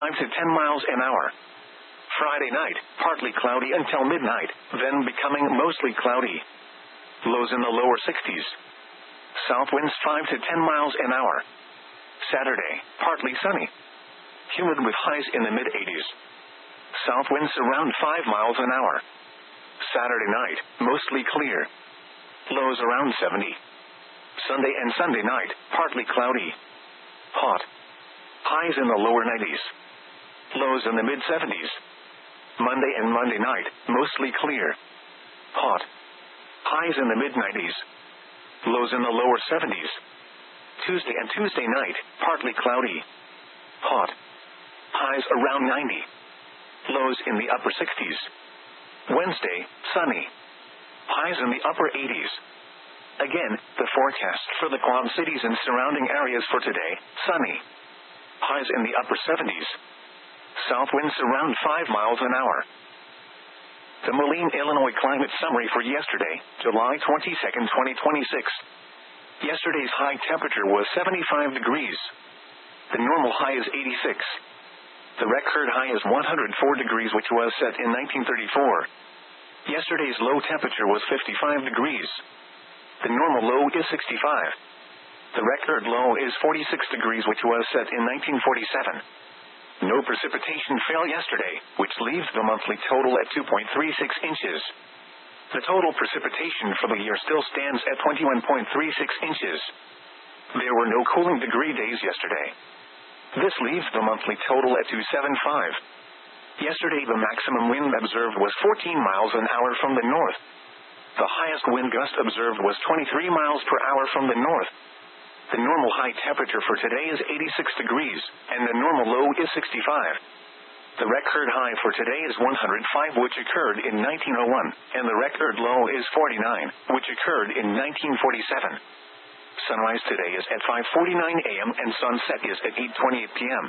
5 to 10 miles an hour. Friday night, partly cloudy until midnight, then becoming mostly cloudy. Lows in the lower 60s. South winds 5 to 10 miles an hour. Saturday, partly sunny. Humid with highs in the mid-80s. South winds around 5 miles an hour. Saturday night, mostly clear. Lows around 70. Sunday and Sunday night, partly cloudy. Hot. Highs in the lower 90s. Lows in the mid-70s. Monday and Monday night, mostly clear. Hot. Highs in the mid-90s. Lows in the lower 70s. Tuesday and Tuesday night, partly cloudy. Hot. Highs around 90. Lows in the upper 60s. Wednesday, sunny. Highs in the upper 80s. Again, the forecast for the Quad Cities and surrounding areas for today, sunny. Highs in the upper 70s. South winds around 5 miles an hour. The Moline, Illinois climate summary for yesterday, July 22, 2026. Yesterday's high temperature was 75 degrees. The normal high is 86. The record high is 104 degrees, which was set in 1934. Yesterday's low temperature was 55 degrees. The normal low is 65. The record low is 46 degrees, which was set in 1947. No precipitation fell yesterday, which leaves the monthly total at 2.36 inches. The total precipitation for the year still stands at 21.36 inches. There were no cooling degree days yesterday. This leaves the monthly total at 275. Yesterday the maximum wind observed was 14 miles an hour from the north. The highest wind gust observed was 23 miles per hour from the north. The normal high temperature for today is 86 degrees, and the normal low is 65. The record high for today is 105, which occurred in 1901, and the record low is 49, which occurred in 1947. Sunrise today is at 5:49 a.m. and sunset is at 8:28 p.m.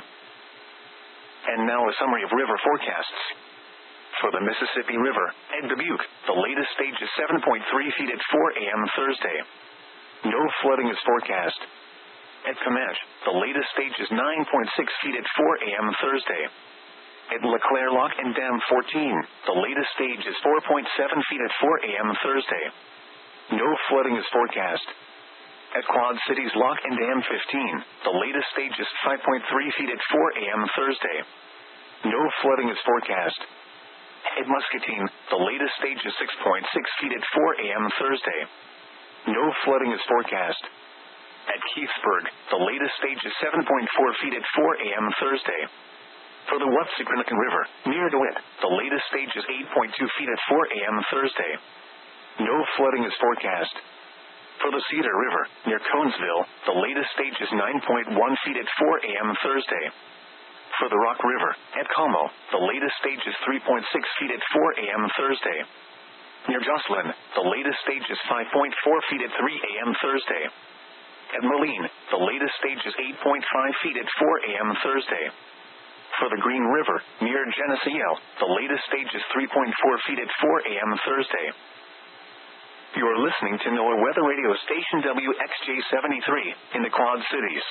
And now a summary of river forecasts. For the Mississippi River, at Dubuque, the latest stage is 7.3 feet at 4 a.m. Thursday. No flooding is forecast. At Comanche, the latest stage is 9.6 feet at 4 a.m. Thursday. At LeClaire Lock and Dam 14, the latest stage is 4.7 feet at 4 a.m. Thursday. No flooding is forecast. At Quad Cities Lock and Dam 15, the latest stage is 5.3 feet at 4 a.m. Thursday. No flooding is forecast. At Muscatine, the latest stage is 6.6 feet at 4 a.m. Thursday. No flooding is forecast. At Keithsburg, the latest stage is 7.4 feet at 4 a.m. Thursday. For the Wapsiquanacan River, near DeWitt, the latest stage is 8.2 feet at 4 a.m. Thursday. No flooding is forecast. For the Cedar River, near Conesville, the latest stage is 9.1 feet at 4 a.m. Thursday. For the Rock River, at Como, the latest stage is 3.6 feet at 4 a.m. Thursday. Near Jocelyn, the latest stage is 5.4 feet at 3 a.m. Thursday. At Moline, the latest stage is 8.5 feet at 4 a.m. Thursday. For the Green River, near Geneseo, the latest stage is 3.4 feet at 4 a.m. Thursday. You're listening to NOAA Weather Radio Station WXJ73 in the Quad Cities.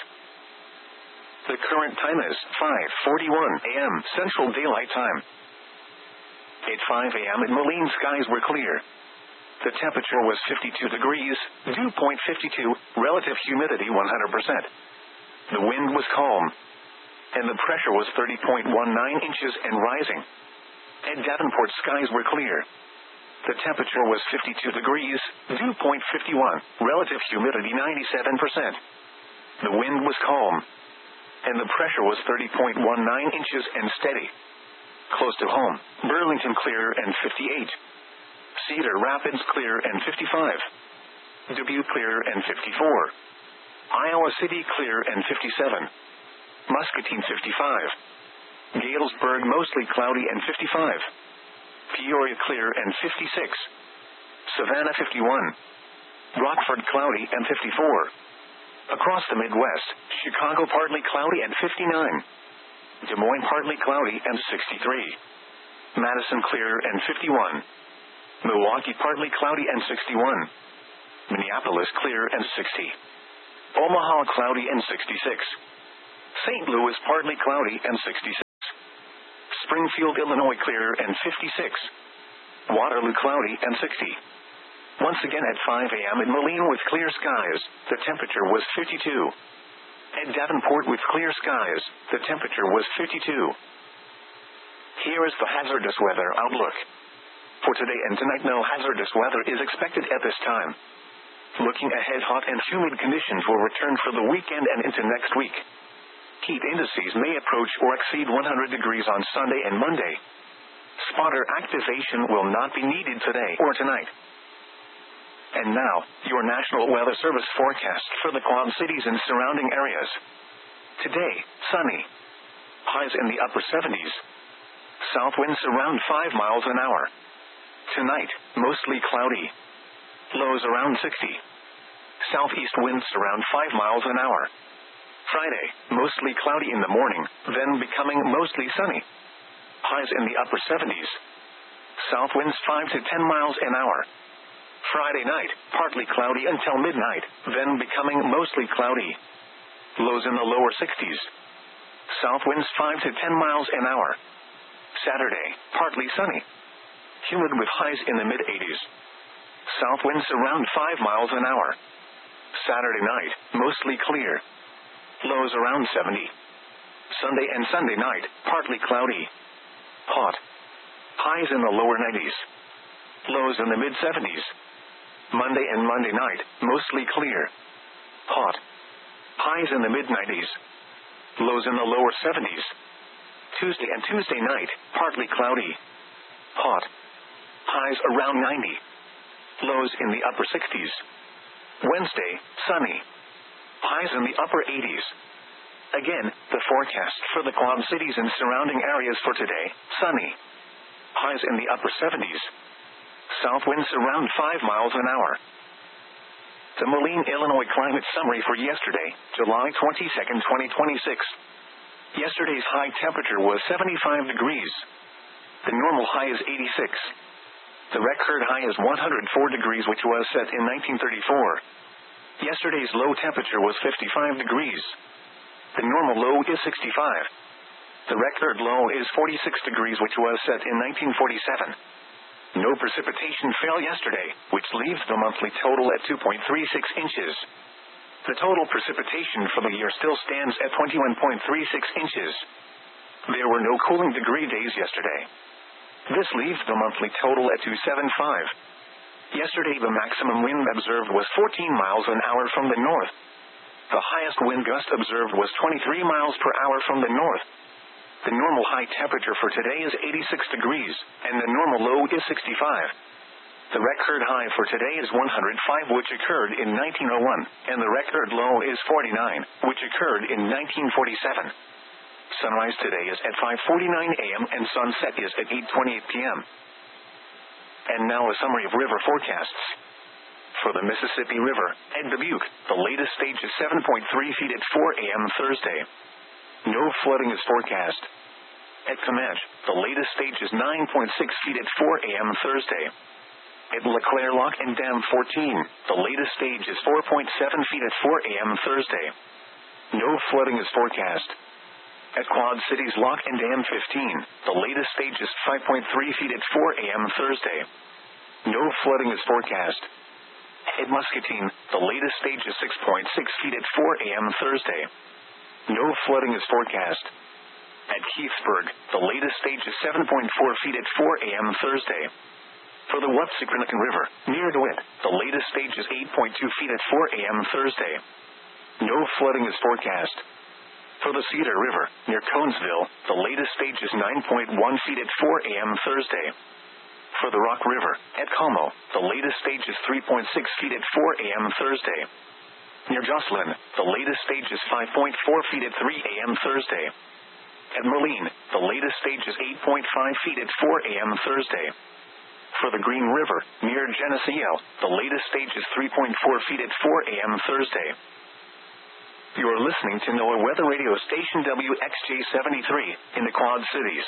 The current time is 5:41 a.m. Central Daylight Time. At 5 a.m. at Moline, skies were clear. The temperature was 52 degrees, dew point 52, relative humidity 100%. The wind was calm, and the pressure was 30.19 inches and rising. At Davenport, skies were clear. The temperature was 52 degrees, dew point 51, relative humidity 97%. The wind was calm, and the pressure was 30.19 inches and steady. Close to home, Burlington clear and 58. Cedar Rapids clear and 55. Dubuque clear and 54. Iowa City clear and 57. Muscatine 55. Galesburg mostly cloudy and 55. Peoria clear and 56. Savannah 51. Rockford cloudy and 54. Across the Midwest, Chicago partly cloudy and 59. Des Moines partly cloudy and 63. Madison clear and 51. Milwaukee partly cloudy and 61. Minneapolis clear and 60. Omaha cloudy and 66. St. Louis partly cloudy and 66. Springfield, Illinois clear and 56. Waterloo cloudy and 60. Once again at 5 a.m. in Moline with clear skies, the temperature was 52. At Davenport with clear skies, the temperature was 52. Here is the hazardous weather outlook. For today and tonight, no hazardous weather is expected at this time. Looking ahead, hot and humid conditions will return for the weekend and into next week. Heat indices may approach or exceed 100 degrees on Sunday and Monday. Spotter activation will not be needed today or tonight. And now, your National Weather Service forecast for the Quad Cities and surrounding areas. Today, sunny. Highs in the upper 70s. South winds around 5 miles an hour. Tonight, mostly cloudy. Lows around 60. Southeast winds around 5 miles an hour. Friday, mostly cloudy in the morning, then becoming mostly sunny. Highs in the upper 70s. South winds 5 to 10 miles an hour. Friday night, partly cloudy until midnight, then becoming mostly cloudy. Lows in the lower 60s. South winds 5 to 10 miles an hour. Saturday, partly sunny. Humid with highs in the mid-80s. South winds around 5 miles an hour. Saturday night, mostly clear. Lows around 70. Sunday and Sunday night, partly cloudy. Hot. Highs in the lower 90s. Lows in the mid-70s. Monday and Monday night, mostly clear. Hot. Highs in the mid-90s. Lows in the lower 70s. Tuesday and Tuesday night, partly cloudy. Hot. Highs around 90. Lows in the upper 60s. Wednesday, sunny. Highs in the upper 80s. Again, the forecast for the Quad Cities and surrounding areas for today, sunny. Highs in the upper 70s. South winds around 5 miles an hour. The Moline, Illinois climate summary for yesterday, July 22, 2026. Yesterday's high temperature was 75 degrees. The normal high is 86. The record high is 104 degrees, which was set in 1934. Yesterday's low temperature was 55 degrees. The normal low is 65. The record low is 46 degrees, which was set in 1947. No precipitation fell yesterday, which leaves the monthly total at 2.36 inches. The total precipitation for the year still stands at 21.36 inches. There were no cooling degree days yesterday. This leaves the monthly total at 275. Yesterday, the maximum wind observed was 14 miles an hour from the north. The highest wind gust observed was 23 miles per hour from the north. The normal high temperature for today is 86 degrees, and the normal low is 65. The record high for today is 105, which occurred in 1901, and the record low is 49, which occurred in 1947. Sunrise today is at 5:49 a.m. and sunset is at 8:28 p.m. And now a summary of river forecasts. For the Mississippi River, at Dubuque, the latest stage is 7.3 feet at 4 a.m. Thursday. No flooding is forecast. At Comanche, the latest stage is 9.6 feet at 4 a.m. Thursday. At LeClaire Lock and Dam 14, the latest stage is 4.7 feet at 4 a.m. Thursday. No flooding is forecast. At Quad Cities Lock and Dam 15, the latest stage is 5.3 feet at 4 a.m. Thursday. No flooding is forecast. At Muscatine, the latest stage is 6.6 feet at 4 a.m. Thursday. No flooding is forecast. At Keithsburg, the latest stage is 7.4 feet at 4 a.m. Thursday. For the Wapsiquanacan River, near DeWitt, the latest stage is 8.2 feet at 4 a.m. Thursday. No flooding is forecast. For the Cedar River, near Conesville, the latest stage is 9.1 feet at 4 a.m. Thursday. For the Rock River, at Como, the latest stage is 3.6 feet at 4 a.m. Thursday. Near Jocelyn, the latest stage is 5.4 feet at 3 a.m. Thursday. At Moline, the latest stage is 8.5 feet at 4 a.m. Thursday. For the Green River, near Geneseo, the latest stage is 3.4 feet at 4 a.m. Thursday. You are listening to NOAA Weather Radio Station WXJ73 in the Quad Cities.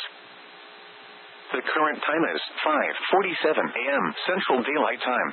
The current time is 5:47 a.m. Central Daylight Time.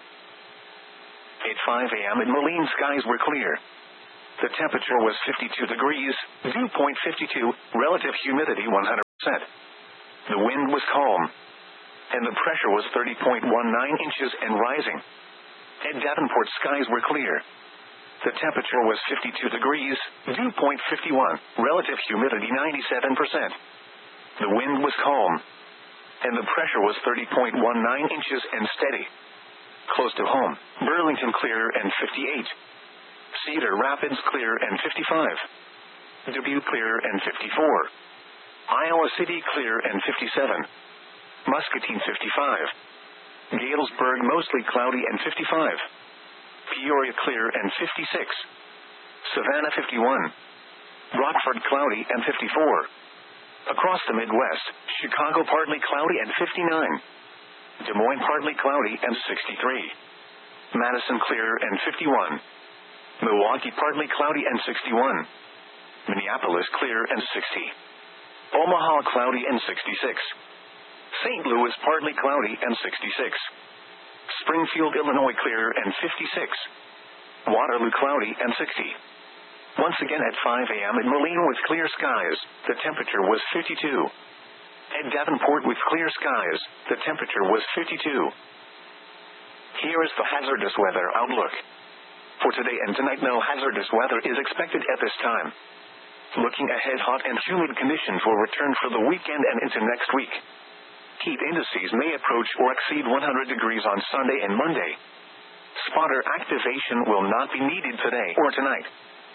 At 5 a.m. in Moline, skies were clear. The temperature was 52 degrees, dew point 52, relative humidity 100%. The wind was calm, and the pressure was 30.19 inches and rising. At Davenport, skies were clear. The temperature was 52 degrees, dew point 51, relative humidity 97%. The wind was calm, and the pressure was 30.19 inches and steady. Close to home, Burlington clear and 58. Cedar Rapids clear and 55. Dubuque clear and 54. Iowa City clear and 57. Muscatine 55. Galesburg mostly cloudy and 55. Peoria clear and 56. Savannah 51. Rockford cloudy and 54. Across the Midwest, Chicago partly cloudy and 59. Des Moines partly cloudy and 63. Madison clear and 51. Milwaukee partly cloudy and 61. Minneapolis clear and 60. Omaha cloudy and 66. St. Louis partly cloudy and 66. Springfield, Illinois clear and 56. Waterloo cloudy and 60. Once again at 5 a.m. in Moline with clear skies, the temperature was 52. At Davenport with clear skies, the temperature was 52. Here is the hazardous weather outlook. For today and tonight, no hazardous weather is expected at this time. Looking ahead, hot and humid conditions will return for the weekend and into next week. Heat indices may approach or exceed 100 degrees on Sunday and Monday. Spotter activation will not be needed today or tonight.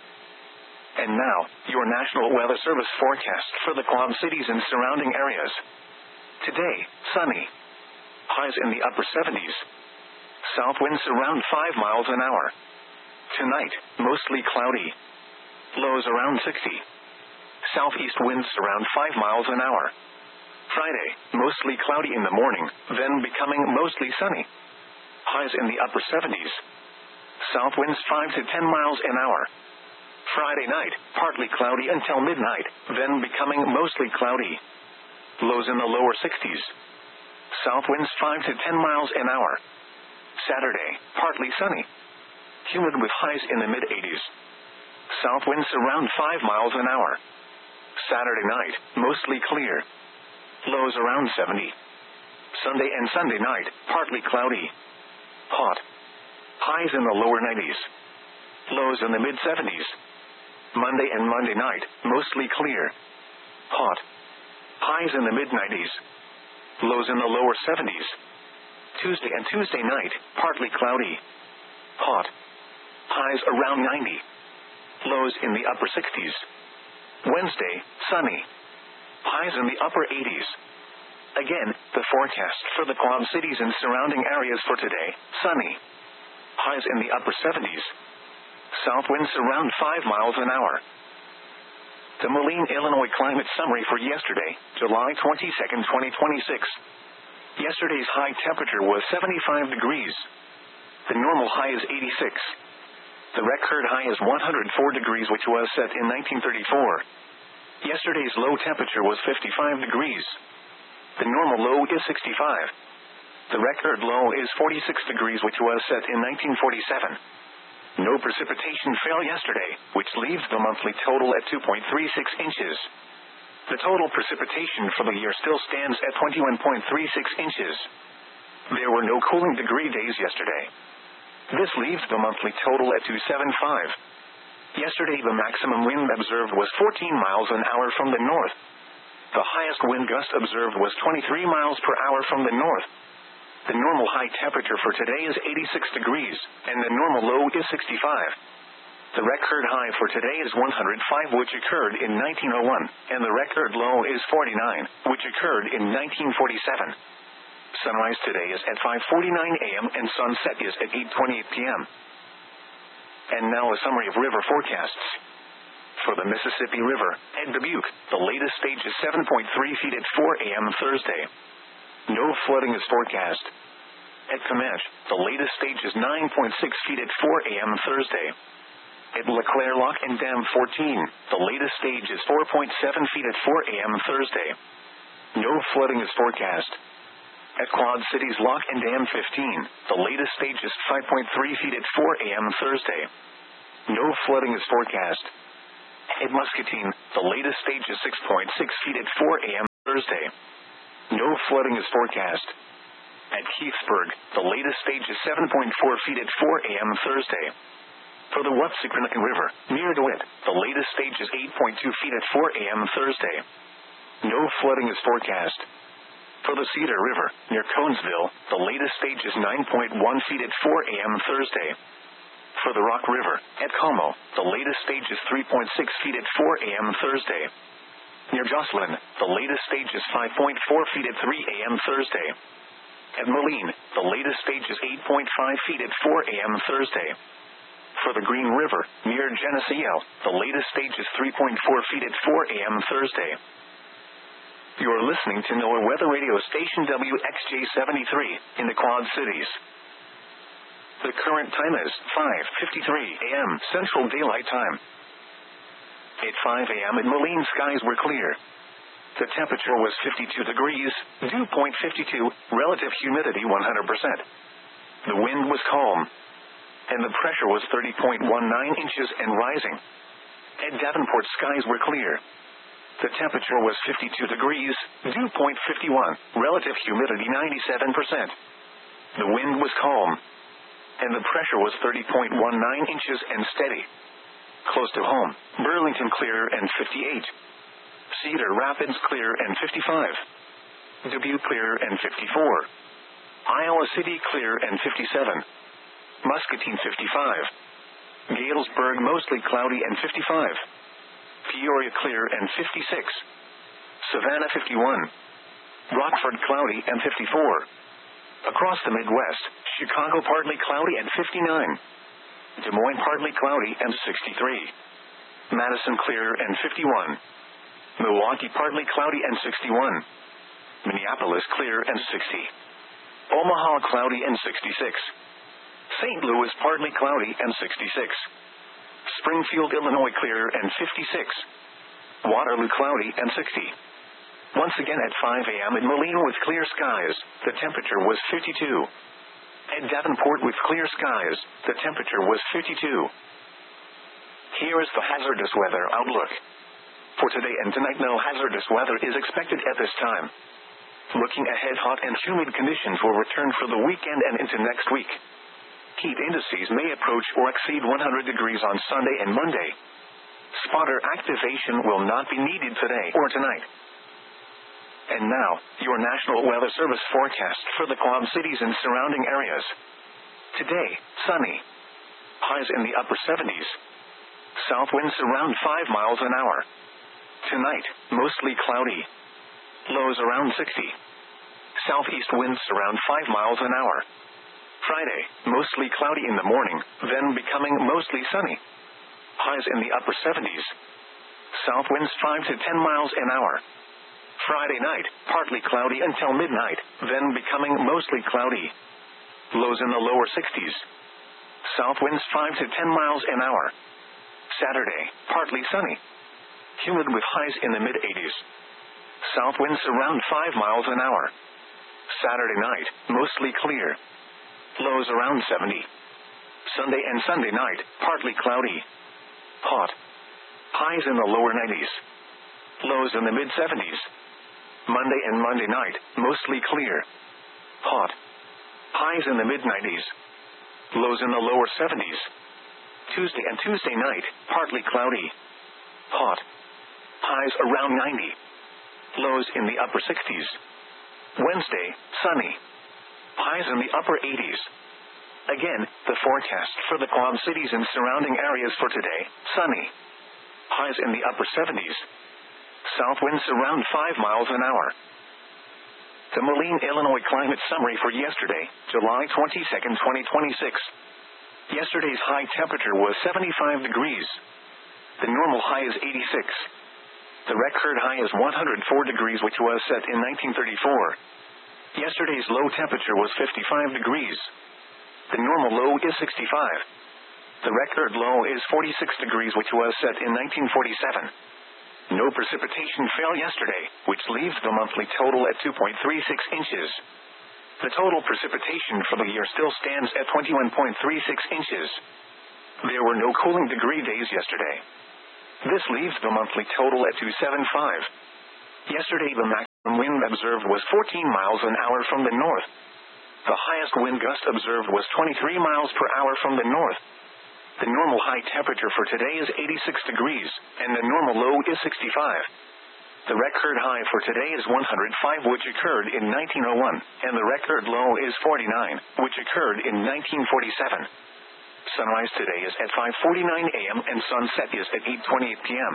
And now, your National Weather Service forecast for the Quad Cities and surrounding areas. Today, sunny. Highs in the upper 70s. South winds around 5 miles an hour. Tonight, mostly cloudy. Lows around 60. Southeast winds around 5 miles an hour. Friday, mostly cloudy in the morning, then becoming mostly sunny. Highs in the upper 70s. South winds 5 to 10 miles an hour. Friday night, partly cloudy until midnight, then becoming mostly cloudy. Lows in the lower 60s. South winds 5 to 10 miles an hour. Saturday, partly sunny. Humid with highs in the mid-80s. South winds around 5 miles an hour. Saturday night, mostly clear. Lows around 70. Sunday and Sunday night, partly cloudy. Hot. Highs in the lower 90s. Lows in the mid-70s. Monday and Monday night, mostly clear. Hot. Highs in the mid-90s. Lows in the lower 70s. Tuesday and Tuesday night, partly cloudy. Hot. Highs around 90. Lows in the upper 60s. Wednesday, sunny. Highs in the upper 80s. Again, the forecast for the Quad Cities and surrounding areas for today, sunny. Highs in the upper 70s. South winds around 5 miles an hour. The Moline, Illinois climate summary for yesterday, July 22, 2026. Yesterday's high temperature was 75 degrees. The normal high is 86. The record high is 104 degrees, which was set in 1934. Yesterday's low temperature was 55 degrees. The normal low is 65. The record low is 46 degrees, which was set in 1947. No precipitation fell yesterday, which leaves the monthly total at 2.36 inches. The total precipitation for the year still stands at 21.36 inches. There were no cooling degree days yesterday. This leaves the monthly total at 275. Yesterday, the maximum wind observed was 14 miles an hour from the north. The highest wind gust observed was 23 miles per hour from the north. The normal high temperature for today is 86 degrees, and the normal low is 65. The record high for today is 105, which occurred in 1901, and the record low is 49, which occurred in 1947. Sunrise today is at 5:49 a.m. and sunset is at 8:28 p.m. And now a summary of river forecasts. For the Mississippi River, at Dubuque, the latest stage is 7.3 feet at 4 a.m. Thursday. No flooding is forecast. At Comanche, the latest stage is 9.6 feet at 4 a.m. Thursday. At LeClaire Lock and Dam 14, the latest stage is 4.7 feet at 4 a.m. Thursday. No flooding is forecast. At Quad Cities Lock and Dam 15, the latest stage is 5.3 feet at 4 a.m. Thursday. No flooding is forecast. At Muscatine, the latest stage is 6.6 feet at 4 a.m. Thursday. No flooding is forecast. At Keithsburg, the latest stage is 7.4 feet at 4 a.m. Thursday. For the Wapsiquanacan River, near DeWitt, the latest stage is 8.2 feet at 4 a.m. Thursday. No flooding is forecast. For the Cedar River, near Conesville, the latest stage is 9.1 feet at 4 a.m. Thursday. For the Rock River, at Como, the latest stage is 3.6 feet at 4 a.m. Thursday. Near Jocelyn, the latest stage is 5.4 feet at 3 a.m. Thursday. At Moline, the latest stage is 8.5 feet at 4 a.m. Thursday. For the Green River, near Geneseo, the latest stage is 3.4 feet at 4 a.m. Thursday. You are listening to NOAA Weather Radio Station WXJ73 in the Quad Cities. The current time is 5:53 a.m. Central Daylight Time. At 5 a.m. in Moline, skies were clear. The temperature was 52 degrees, dew point 52, relative humidity 100%. The wind was calm, and the pressure was 30.19 inches and rising. At Davenport, skies were clear. The temperature was 52 degrees, dew point 51, relative humidity 97%. The wind was calm, and the pressure was 30.19 inches and steady. Close to home, Burlington clear and 58. Cedar Rapids clear and 55. Dubuque clear and 54. Iowa City clear and 57. Muscatine 55. Galesburg mostly cloudy and 55. Peoria clear and 56. Savannah 51. Rockford cloudy and 54. Across the Midwest, Chicago partly cloudy and 59. Des Moines partly cloudy and 63. Madison clear and 51. Milwaukee partly cloudy and 61. Minneapolis clear and 60. Omaha cloudy and 66. St. Louis partly cloudy and 66. Springfield, Illinois clear and 56. Waterloo cloudy and 60. Once again at 5 a.m. in Moline with clear skies, the temperature was 52. At Davenport with clear skies, the temperature was 52. Here is the hazardous weather outlook. For today and tonight, no hazardous weather is expected at this time. Looking ahead, hot and humid conditions will return for the weekend and into next week. Heat indices may approach or exceed 100 degrees on Sunday and Monday. Spotter activation will not be needed today or tonight. And now, your National Weather Service forecast for the Quad Cities and surrounding areas. Today, sunny. Highs in the upper 70s. South winds around 5 miles an hour. Tonight, mostly cloudy. Lows around 60. Southeast winds around 5 miles an hour. Friday, mostly cloudy in the morning, then becoming mostly sunny. Highs in the upper 70s. South winds 5 to 10 miles an hour. Friday night, partly cloudy until midnight, then becoming mostly cloudy. Lows in the lower 60s. South winds 5 to 10 miles an hour. Saturday, partly sunny. Humid with highs in the mid-80s. South winds around 5 miles an hour. Saturday night, mostly clear. Lows around 70. Sunday and Sunday night, partly cloudy. Hot. Highs in the lower 90s. Lows in the mid-70s. Monday and Monday night, mostly clear. Hot. Highs in the mid-90s. Lows in the lower 70s. Tuesday and Tuesday night, partly cloudy. Hot. Highs around 90. Lows in the upper 60s. Wednesday, sunny. Highs in the upper 80s. Again, the forecast for the Quad Cities and surrounding areas for today, sunny. Highs in the upper 70s. South winds around 5 miles an hour. The Moline, Illinois climate summary for yesterday, July 22, 2026. Yesterday's high temperature was 75 degrees. The normal high is 86. The record high is 104 degrees, which was set in 1934. Yesterday's low temperature was 55 degrees. The normal low is 65. The record low is 46 degrees, which was set in 1947. No precipitation fell yesterday, which leaves the monthly total at 2.36 inches. The total precipitation for the year still stands at 21.36 inches. There were no cooling degree days yesterday. This leaves the monthly total at 275. Yesterday the maximum wind observed was 14 miles an hour from the north. The highest wind gust observed was 23 miles per hour from the north. The normal high temperature for today is 86 degrees, and the normal low is 65. The record high for today is 105, which occurred in 1901, and the record low is 49, which occurred in 1947. Sunrise today is at 5:49 a.m. and sunset is at 8:28 p.m.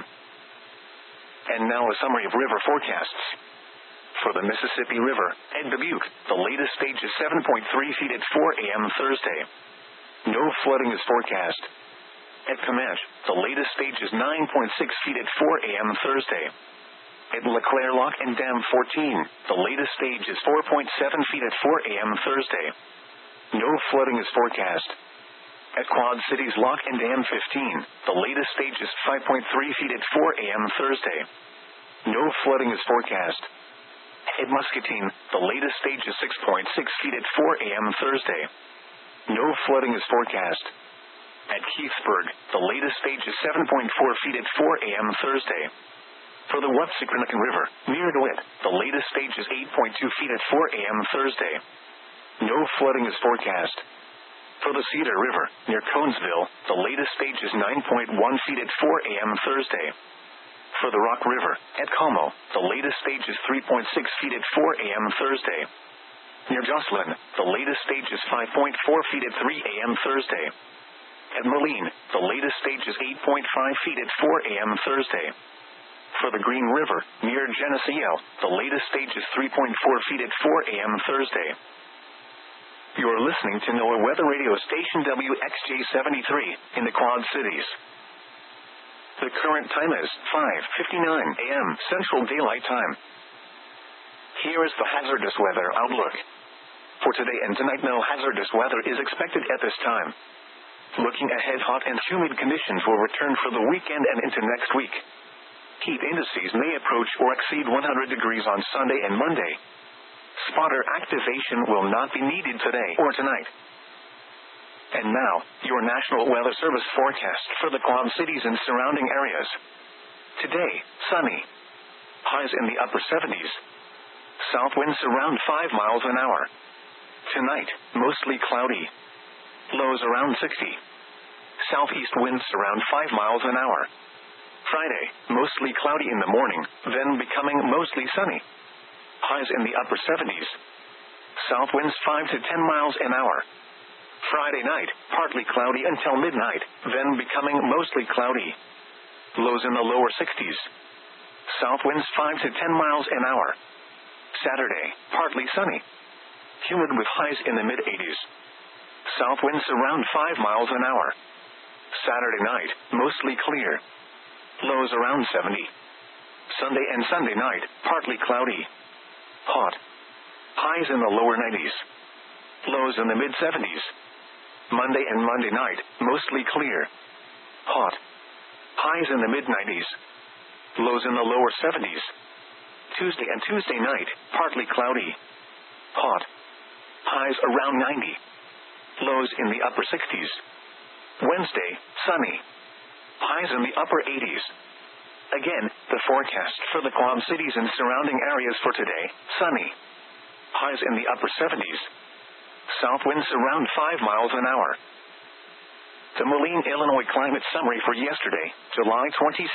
And now a summary of river forecasts. For the Mississippi River, at Dubuque, the latest stage is 7.3 feet at 4 a.m. Thursday. No flooding is forecast. At Comanche, the latest stage is 9.6 feet at 4 a.m. Thursday. At LeClaire Lock and Dam 14, the latest stage is 4.7 feet at 4 a.m. Thursday. No flooding is forecast. At Quad Cities Lock and Dam 15, the latest stage is 5.3 feet at 4 a.m. Thursday. No flooding is forecast. At Muscatine, the latest stage is 6.6 feet at 4 a.m. Thursday. No flooding is forecast. At Keithsburg, the latest stage is 7.4 feet at 4 a.m. Thursday. For the Wapsiquanacan River, near DeWitt, the latest stage is 8.2 feet at 4 a.m. Thursday. No flooding is forecast. For the Cedar River, near Conesville, the latest stage is 9.1 feet at 4 a.m. Thursday. For the Rock River, at Como, the latest stage is 3.6 feet at 4 a.m. Thursday. Near Jocelyn, the latest stage is 5.4 feet at 3 a.m. Thursday. At Moline, the latest stage is 8.5 feet at 4 a.m. Thursday. For the Green River, near Geneseo, the latest stage is 3.4 feet at 4 a.m. Thursday. You are listening to NOAA Weather Radio Station WXJ73 in the Quad Cities. The current time is 5:59 a.m. Central Daylight Time. Here is the hazardous weather outlook. For today and tonight, no hazardous weather is expected at this time. Looking ahead, hot and humid conditions will return for the weekend and into next week. Heat indices may approach or exceed 100 degrees on Sunday and Monday. Spotter activation will not be needed today or tonight. And now, your National Weather Service forecast for the Quad Cities and surrounding areas. Today, sunny. Highs in the upper 70s. South winds around 5 miles an hour. Tonight, mostly cloudy. Lows around 60. Southeast winds around 5 miles an hour. Friday, mostly cloudy in the morning, then becoming mostly sunny. Highs in the upper 70s. South winds 5 to 10 miles an hour. Friday night, partly cloudy until midnight, then becoming mostly cloudy. Lows in the lower 60s. South winds 5 to 10 miles an hour. Saturday, partly sunny. Humid with highs in the mid-80s. South winds around 5 miles an hour. Saturday night, mostly clear. Lows around 70. Sunday and Sunday night, partly cloudy. Hot. Highs in the lower 90s. Lows in the mid-70s. Monday and Monday night, mostly clear. Hot. Highs in the mid-90s. Lows in the lower 70s. Tuesday and Tuesday night, partly cloudy. Hot. Highs around 90. Lows in the upper 60s. Wednesday, sunny. Highs in the upper 80s. Again, the forecast for the Quad Cities and surrounding areas for today, sunny. Highs in the upper 70s. South winds around 5 miles an hour. The Moline, Illinois climate summary for yesterday, July 22,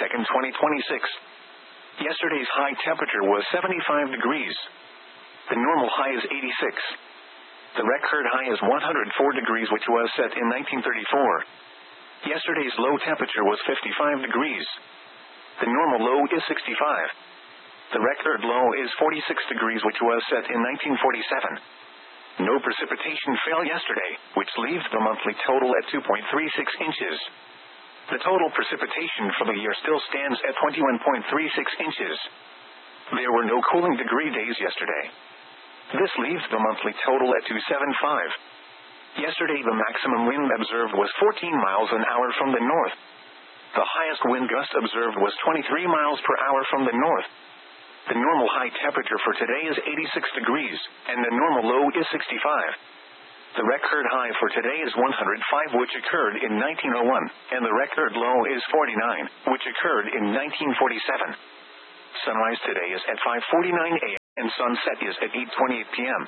2026. Yesterday's high temperature was 75 degrees. The normal high is 86. The record high is 104 degrees, which was set in 1934. Yesterday's low temperature was 55 degrees. The normal low is 65. The record low is 46 degrees, which was set in 1947. No precipitation fell yesterday, which leaves the monthly total at 2.36 inches. The total precipitation for the year still stands at 21.36 inches. There were no cooling degree days yesterday. This leaves the monthly total at 275. Yesterday, the maximum wind observed was 14 miles an hour from the north. The highest wind gust observed was 23 miles per hour from the north. The normal high temperature for today is 86 degrees, and the normal low is 65. The record high for today is 105, which occurred in 1901, and the record low is 49, which occurred in 1947. Sunrise today is at 5:49 a.m. and sunset is at 8:28 p.m.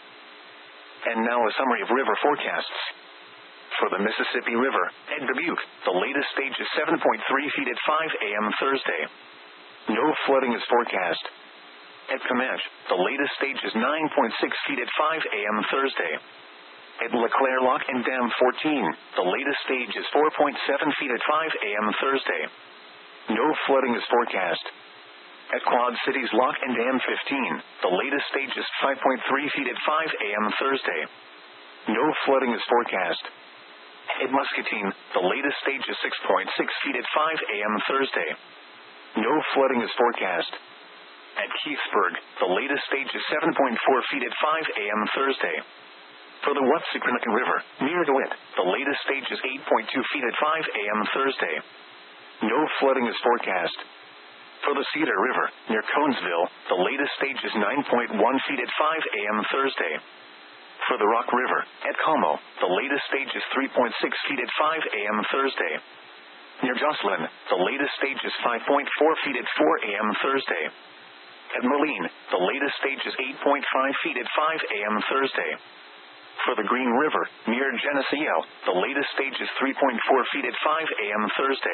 And now a summary of river forecasts. For the Mississippi River, at Dubuque, the latest stage is 7.3 feet at 5 a.m. Thursday. No flooding is forecast. At Comanche, the latest stage is 9.6 feet at 5 a.m. Thursday. At LeClaire Lock and Dam 14, the latest stage is 4.7 feet at 5 a.m. Thursday. No flooding is forecast. At Quad Cities Lock and Dam 15, the latest stage is 5.3 feet at 5 a.m. Thursday. No flooding is forecast. At Muscatine, the latest stage is 6.6 feet at 5 a.m. Thursday. No flooding is forecast. At Keithsburg, the latest stage is 7.4 feet at 5 a.m. Thursday. For the Wapsiquanacan River, near DeWitt, the latest stage is 8.2 feet at 5 a.m. Thursday. No flooding is forecast. For the Cedar River, near Conesville, the latest stage is 9.1 feet at 5 a.m. Thursday. For the Rock River, at Como, the latest stage is 3.6 feet at 5 a.m. Thursday. Near Jocelyn, the latest stage is 5.4 feet at 4 a.m. Thursday. At Moline, the latest stage is 8.5 feet at 5 a.m. Thursday. For the Green River, near Geneseo, the latest stage is 3.4 feet at 5 a.m. Thursday.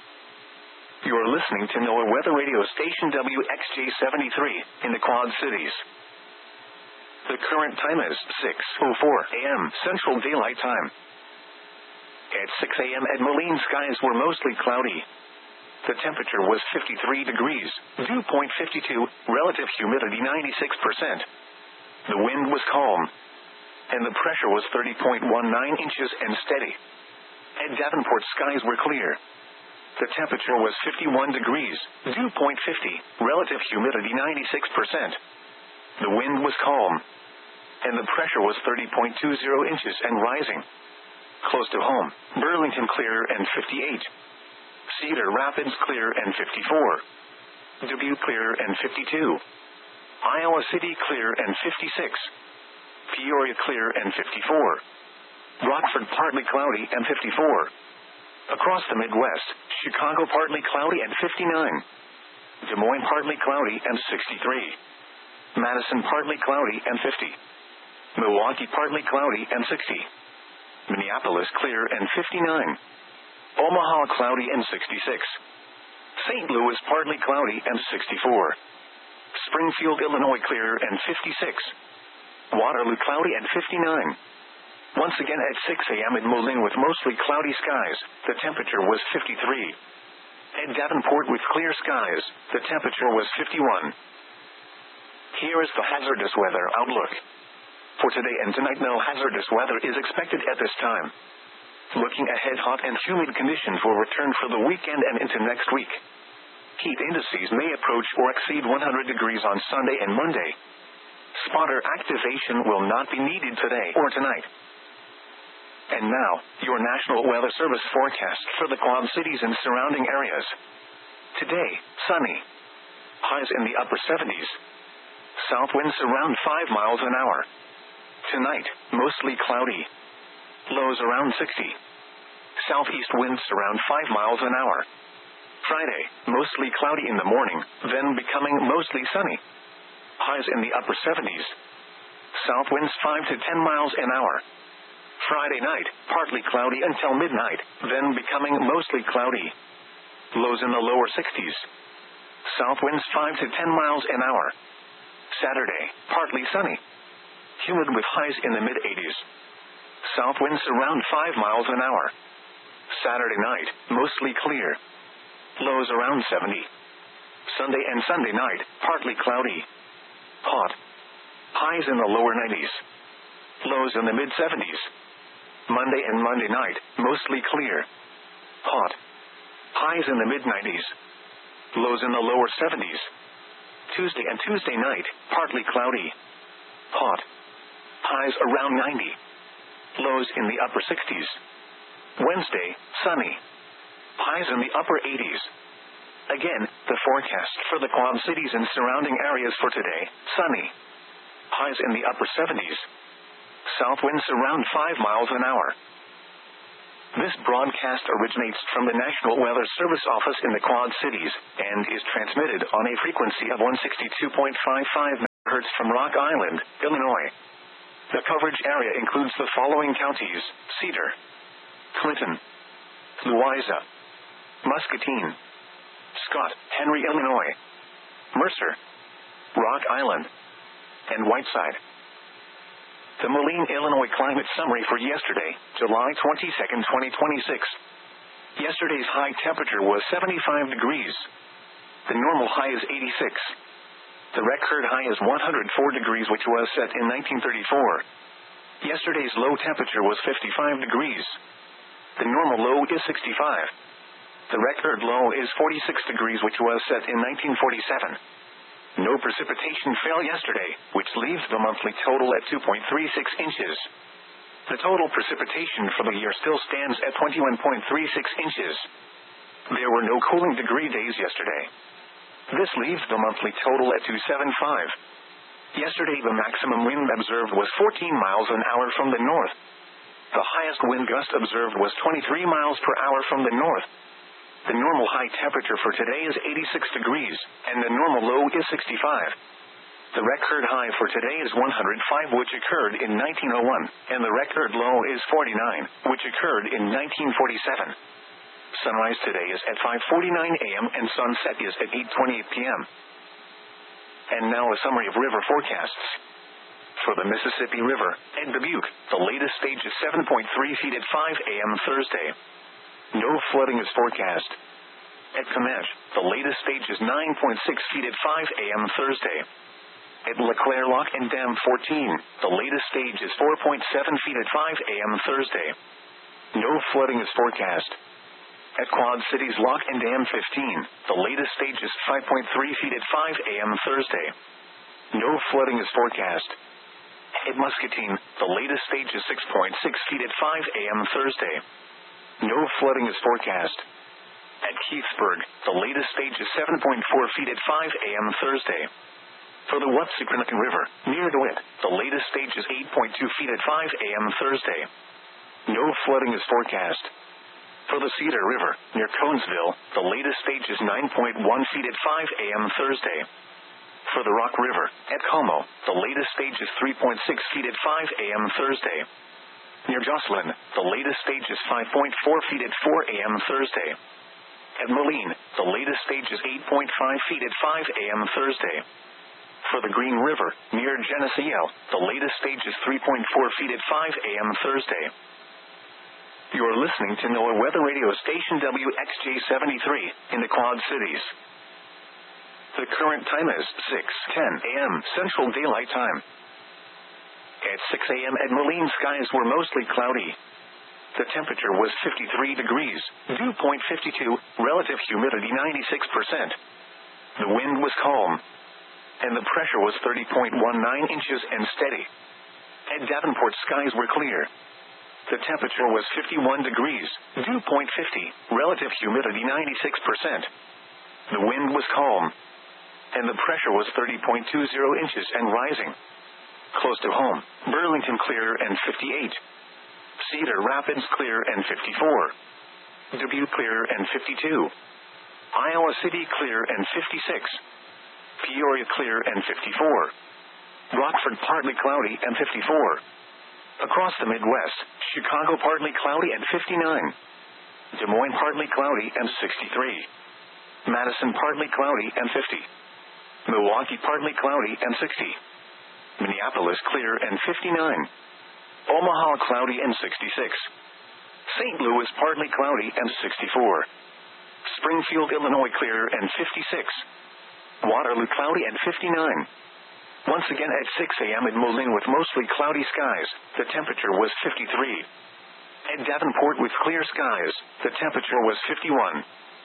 You are listening to NOAA Weather Radio Station WXJ73 in the Quad Cities. The current time is 6:04 a.m. Central Daylight Time. At 6 a.m. at Moline, skies were mostly cloudy. The temperature was 53 degrees, dew point 52, relative humidity 96%. The wind was calm, and the pressure was 30.19 inches and steady. At Davenport, skies were clear. The temperature was 51 degrees, dew point 50, relative humidity 96%. The wind was calm, and the pressure was 30.20 inches and rising. Close to home, Burlington clear and 58. Cedar Rapids clear and 54. Dubuque clear and 52. Iowa City clear and 56. Peoria clear and 54. Rockford partly cloudy and 54. Across the Midwest, Chicago partly cloudy and 59. Des Moines partly cloudy and 63. Madison partly cloudy and 50. Milwaukee partly cloudy and 60. Minneapolis clear and 59. Omaha cloudy and 66. St. Louis partly cloudy and 64. Springfield, Illinois clear and 56. Waterloo cloudy and 59. Once again at 6 a.m. in Moline with mostly cloudy skies, the temperature was 53. At Davenport with clear skies, the temperature was 51. Here is the hazardous weather outlook. For today and tonight, no hazardous weather is expected at this time. Looking ahead, hot and humid conditions will return for the weekend and into next week. Heat indices may approach or exceed 100 degrees on Sunday and Monday. Spotter activation will not be needed today or tonight. And now, your National Weather Service forecast for the Quad Cities and surrounding areas. Today, sunny. Highs in the upper 70s. South winds around 5 miles an hour. Tonight, mostly cloudy. Lows around 60. Southeast winds around 5 miles an hour. Friday, mostly cloudy in the morning, then becoming mostly sunny. Highs in the upper 70s. South winds 5 to 10 miles an hour. Friday night, partly cloudy until midnight, then becoming mostly cloudy. Lows in the lower 60s. South winds 5 to 10 miles an hour. Saturday, partly sunny. Humid with highs in the mid-80s. South winds around 5 miles an hour. Saturday night, mostly clear. Lows around 70. Sunday and Sunday night, partly cloudy. Hot. Highs in the lower 90s. Lows in the mid-70s. Monday and Monday night, mostly clear. Hot. Highs in the mid-90s. Lows in the lower 70s. Tuesday and Tuesday night, partly cloudy. Hot. Highs around 90. Lows in the upper 60s. Wednesday, sunny. Highs in the upper 80s. Again, the forecast for the Quad Cities and surrounding areas for today, sunny. Highs in the upper 70s. South winds around 5 miles an hour. This broadcast originates from the National Weather Service office in the Quad Cities and is transmitted on a frequency of 162.55 Hertz from Rock Island, Illinois. The coverage area includes the following counties: Cedar, Clinton, Louisa, Muscatine, Scott, Henry, Illinois, Mercer, Rock Island, and Whiteside. The Moline, Illinois climate summary for yesterday, July 22, 2026. Yesterday's high temperature was 75 degrees. The normal high is 86. The record high is 104 degrees, which was set in 1934. Yesterday's low temperature was 55 degrees. The normal low is 65. The record low is 46 degrees, which was set in 1947. No precipitation fell yesterday, which leaves the monthly total at 2.36 inches. The total precipitation for the year still stands at 21.36 inches. There were no cooling degree days yesterday. This leaves the monthly total at 275. Yesterday the maximum wind observed was 14 miles an hour from the north. The highest wind gust observed was 23 miles per hour from the north. The normal high temperature for today is 86 degrees, and the normal low is 65. The record high for today is 105, which occurred in 1901, and the record low is 49, which occurred in 1947. Sunrise today is at 5:49 a.m. and sunset is at 8:28 p.m. And now a summary of river forecasts. For the Mississippi River, at Dubuque, the latest stage is 7.3 feet at 5 a.m. Thursday. No flooding is forecast. At Comanche, the latest stage is 9.6 feet at 5 a.m. Thursday. At LeClaire Lock and Dam 14, the latest stage is 4.7 feet at 5 a.m. Thursday. No flooding is forecast. At Quad Cities Lock and Dam 15, the latest stage is 5.3 feet at 5 a.m. Thursday. No flooding is forecast. At Muscatine, the latest stage is 6.6 feet at 5 a.m. Thursday. No flooding is forecast. At Keithsburg, the latest stage is 7.4 feet at 5 a.m. Thursday. For the Watsukanakan River, near DeWitt, the latest stage is 8.2 feet at 5 a.m. Thursday. No flooding is forecast. For the Cedar River, near Conesville, the latest stage is 9.1 feet at 5 a.m. Thursday. For the Rock River, at Como, the latest stage is 3.6 feet at 5 a.m. Thursday. Near Jocelyn, the latest stage is 5.4 feet at 4 a.m. Thursday. At Moline, the latest stage is 8.5 feet at 5 a.m. Thursday. For the Green River, near Geneseo, the latest stage is 3.4 feet at 5 a.m. Thursday. You are listening to NOAA Weather Radio Station WXJ73 in the Quad Cities. The current time is 6:10 a.m. Central Daylight Time. At 6 a.m. at Moline, skies were mostly cloudy. The temperature was 53 degrees, dew point 52, relative humidity 96%. The wind was calm, and the pressure was 30.19 inches and steady. At Davenport, skies were clear. The temperature was 51 degrees, dew point 50, relative humidity 96%. The wind was calm, and the pressure was 30.20 inches and rising. Close to home, Burlington clear and 58. Cedar Rapids clear and 54. Dubuque clear and 52. Iowa City clear and 56. Peoria clear and 54. Rockford partly cloudy and 54. Across the Midwest, Chicago partly cloudy and 59. Des Moines partly cloudy and 63. Madison partly cloudy and 50. Milwaukee partly cloudy and 60. Minneapolis clear and 59. Omaha cloudy and 66. St. Louis partly cloudy and 64. Springfield, Illinois clear and 56. Waterloo cloudy and 59. Once again at 6 a.m. at Moline with mostly cloudy skies, the temperature was 53. At Davenport with clear skies, the temperature was 51.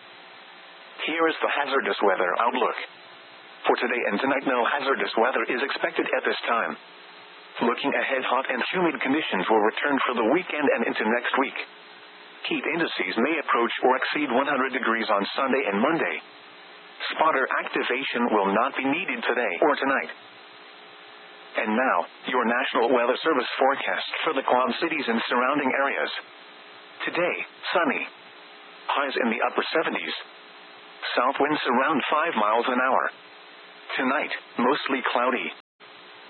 Here is the hazardous weather outlook. For today and tonight, no hazardous weather is expected at this time. Looking ahead, hot and humid conditions will return for the weekend and into next week. Heat indices may approach or exceed 100 degrees on Sunday and Monday. Spotter activation will not be needed today or tonight. And now, your National Weather Service forecast for the Quad Cities and surrounding areas. Today, sunny. Highs in the upper 70s. South winds around 5 miles an hour. Tonight, mostly cloudy.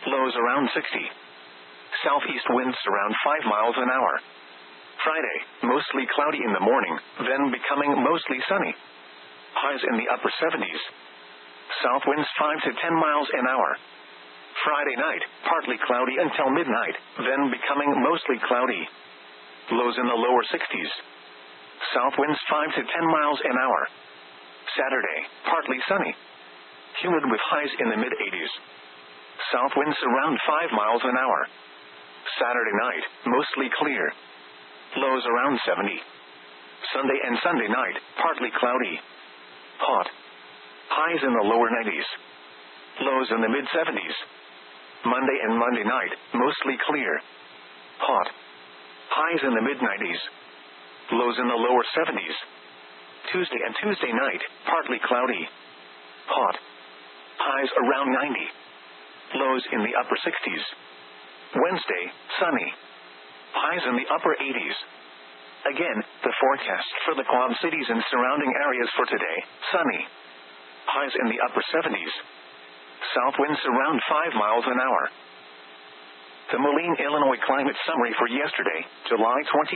Lows around 60. Southeast winds around 5 miles an hour. Friday, mostly cloudy in the morning, then becoming mostly sunny. Highs in the upper 70s. South winds 5 to 10 miles an hour. Friday night, partly cloudy until midnight, then becoming mostly cloudy. Lows in the lower 60s. South winds 5 to 10 miles an hour. Saturday, partly sunny. Humid with highs in the mid-80s. South winds around 5 miles an hour. Saturday night, mostly clear. Lows around 70. Sunday and Sunday night, partly cloudy. Hot. Highs in the lower 90s. Lows in the mid-70s. Monday and Monday night, mostly clear. Hot. Highs in the mid-90s. Lows in the lower 70s. Tuesday and Tuesday night, partly cloudy. Hot. Highs around 90. Lows in the upper 60s. Wednesday, sunny. Highs in the upper 80s. Again, the forecast for the Quad Cities and surrounding areas for today, sunny. Highs in the upper 70s. South winds around 5 miles an hour. The Moline, Illinois climate summary for yesterday, July 22,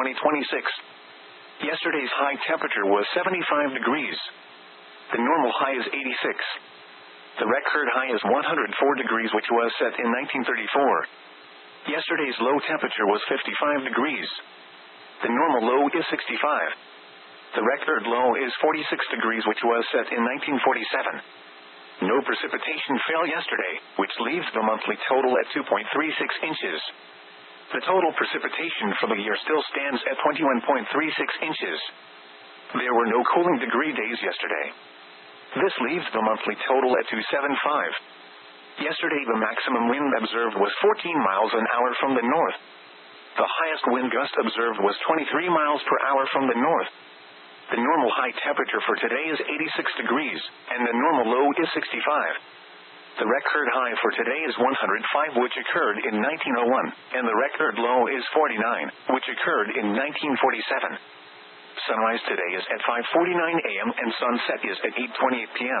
2026. Yesterday's high temperature was 75 degrees. The normal high is 86. The record high is 104 degrees, which was set in 1934. Yesterday's low temperature was 55 degrees. The normal low is 65. The record low is 46 degrees, which was set in 1947. No precipitation fell yesterday, which leaves the monthly total at 2.36 inches. The total precipitation for the year still stands at 21.36 inches. There were no cooling degree days yesterday. This leaves the monthly total at 275. Yesterday the maximum wind observed was 14 miles an hour from the north. The highest wind gust observed was 23 miles per hour from the north. The normal high temperature for today is 86 degrees, and the normal low is 65. The record high for today is 105, which occurred in 1901, and the record low is 49, which occurred in 1947. Sunrise today is at 5:49 a.m. and sunset is at 8:28 p.m.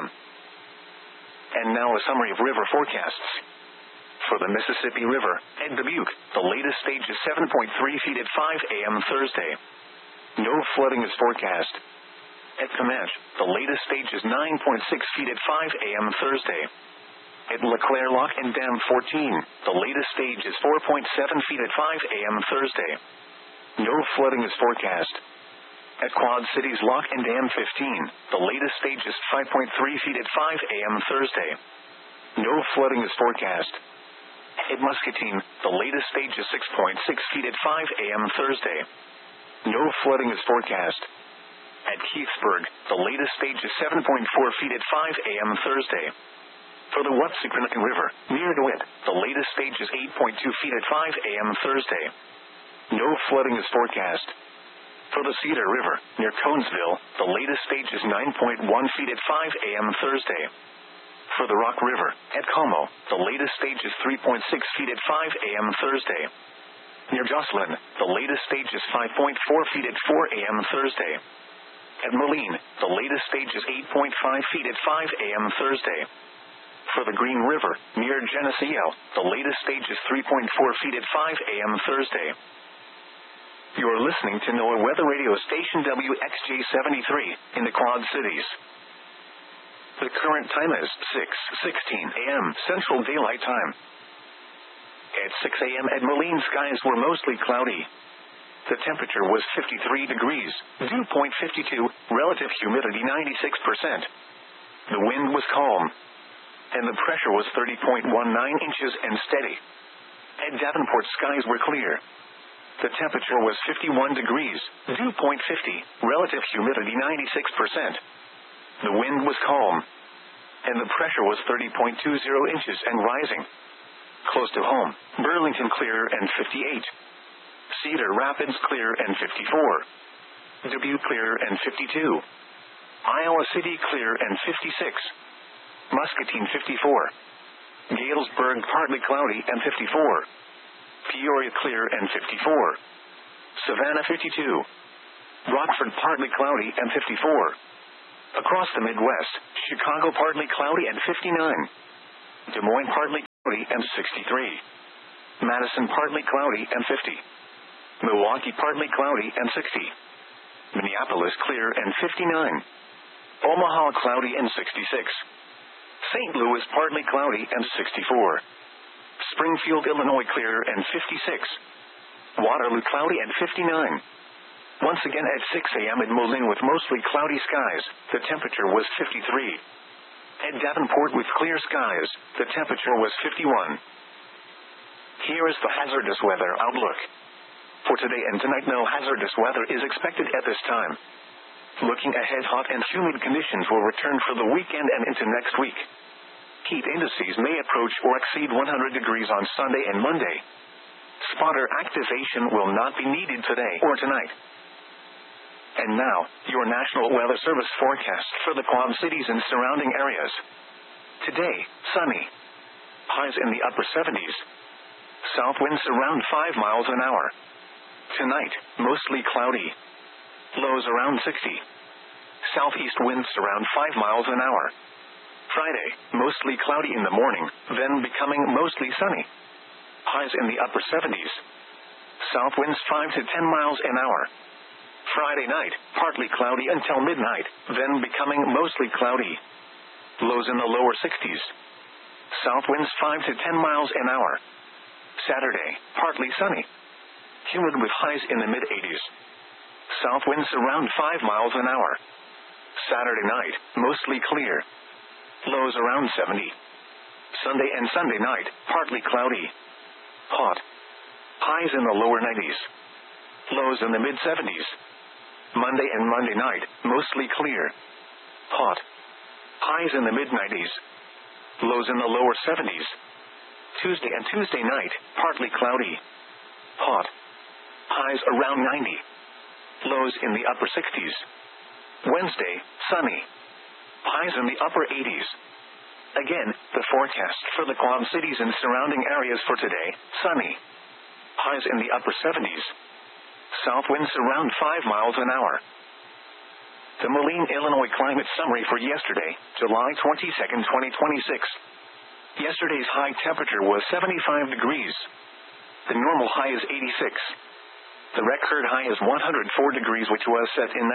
And now a summary of river forecasts. For the Mississippi River, at Dubuque, the latest stage is 7.3 feet at 5 a.m. Thursday. No flooding is forecast. At Comanche, the latest stage is 9.6 feet at 5 a.m. Thursday. At LeClaire Lock and Dam 14, the latest stage is 4.7 feet at 5 a.m. Thursday. No flooding is forecast. At Quad Cities Lock and Dam 15, the latest stage is 5.3 feet at 5 a.m. Thursday. No flooding is forecast. At Muscatine, the latest stage is 6.6 feet at 5 a.m. Thursday. No flooding is forecast. At Keithsburg, the latest stage is 7.4 feet at 5 a.m. Thursday. For the Wapsiquanacan River, near DeWitt, the latest stage is 8.2 feet at 5 a.m. Thursday. No flooding is forecast. For the Cedar River, near Conesville, the latest stage is 9.1 feet at 5 a.m. Thursday. For the Rock River, at Como, the latest stage is 3.6 feet at 5 a.m. Thursday. Near Jocelyn, the latest stage is 5.4 feet at 4 a.m. Thursday. At Moline, the latest stage is 8.5 feet at 5 a.m. Thursday. For the Green River, near Geneseo, the latest stage is 3.4 feet at 5 a.m. Thursday. You're listening to NOAA Weather Radio Station WXJ73 in the Quad Cities. The current time is 6:16 a.m. Central Daylight Time. At 6 a.m. at Moline, skies were mostly cloudy. The temperature was 53 degrees, dew point 52, relative humidity 96%. The wind was calm, and the pressure was 30.19 inches and steady. At Davenport, skies were clear. The temperature was 51 degrees, dew point 50, relative humidity 96%. The wind was calm, and the pressure was 30.20 inches and rising. Close to home, Burlington clear and 58. Cedar Rapids clear and 54. Dubuque clear and 52. Iowa City clear and 56. Muscatine 54. Galesburg partly cloudy and 54. Peoria clear and 54. Savannah 52. Rockford partly cloudy and 54. Across the Midwest, Chicago partly cloudy and 59. Des Moines partly cloudy and 63. Madison partly cloudy and 50. Milwaukee partly cloudy and 60. Minneapolis clear and 59. Omaha cloudy and 66. St. Louis partly cloudy and 64. Springfield, Illinois clear and 56. Waterloo cloudy and 59. Once again at 6 a.m. in Moline with mostly cloudy skies, the temperature was 53. At Davenport with clear skies, the temperature was 51. Here is the hazardous weather outlook. For today and tonight, no hazardous weather is expected at this time. Looking ahead, hot and humid conditions will return for the weekend and into next week. Heat indices may approach or exceed 100 degrees on Sunday and Monday. Spotter activation will not be needed today or tonight. And now, your National Weather Service forecast for the Quad Cities and surrounding areas. Today, sunny. Highs in the upper 70s. South winds around 5 miles an hour. Tonight, mostly cloudy. Lows around 60. Southeast winds around 5 miles an hour. Friday, mostly cloudy in the morning, then becoming mostly sunny. Highs in the upper 70s. South winds 5 to 10 miles an hour. Friday night, partly cloudy until midnight, then becoming mostly cloudy. Lows in the lower 60s. South winds 5 to 10 miles an hour. Saturday, partly sunny. Humid with highs in the mid-80s. South winds around 5 miles an hour. Saturday night, mostly clear. Lows around 70. Sunday and Sunday night, partly cloudy. Hot. Highs in the lower 90s. Lows in the mid-70s. Monday and Monday night, mostly clear. Hot. Highs in the mid-90s. Lows in the lower 70s. Tuesday and Tuesday night, partly cloudy. Hot. Highs around 90. Lows in the upper 60s. Wednesday, sunny. Highs in the upper 80s. Again, the forecast for the Quad Cities and surrounding areas for today, sunny. Highs in the upper 70s. South winds around 5 miles an hour. The Moline, Illinois climate summary for yesterday, July 22, 2026. Yesterday's high temperature was 75 degrees. The normal high is 86. The record high is 104 degrees, which was set in